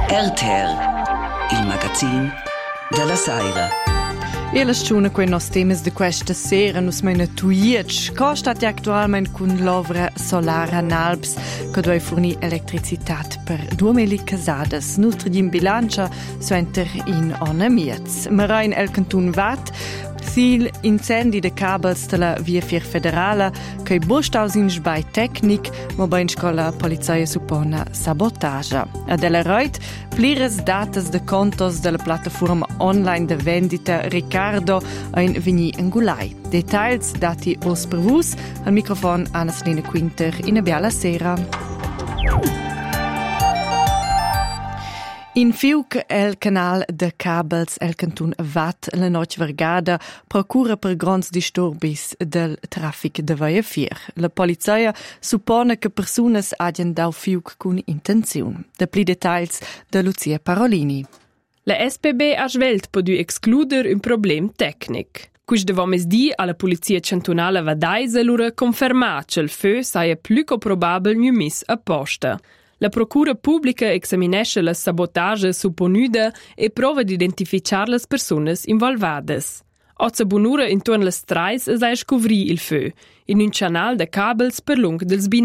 RTR, il magazin della Saira. E la stgiuna quei nos temas de questa sera nus meina tuietsch. Co stat actualmein cun l'ovra solara Nalbs che doi fornir elettricitat per 2000 casadas. Nus tradim bilancia suenter in onamiez. Marain el cantun Vat sil incendi de cabels della via Fier Federala che bostaus in sbai tecnic, ma bain scola polizia suppona sabotagia. Ad ella roit plires datas de contos della plataforma online de vendita Ricardo in Vigny Angulai. Details dati os per vus, al microfon Anna Selina Quinter in a biala sera. In fiuc el canal de cabels el cantun Vat la noche vergada procura per grands disturbis del traffic de Via Fier. La polizia suppone che personas hagien dau fiuc cun intenziun. De pli details de Lucia Parolini. La SPB ha svelt podu excluder un problem tecnic. Quis devomes di alla polizia cantonala Vadeisa lura confermar che il feu saia più co probabel numis a posta. La procura pubblica examinesce la sabotage supponuda e prova di identificar las personas involvadas. Ozza bunura intorno las trais es a scovri il feu, in un canal de cabels per lung dels